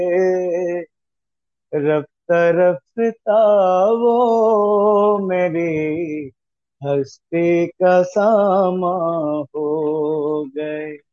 रफ्ता रफ्ता वो मेरी हस्ती का सामा हो गए।